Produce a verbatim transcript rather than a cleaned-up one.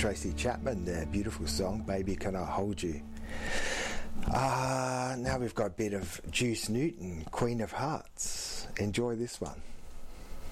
Tracy Chapman there, beautiful song, Baby Can I Hold You. Uh, now we've got a bit of Juice Newton, Queen of Hearts. Enjoy this one.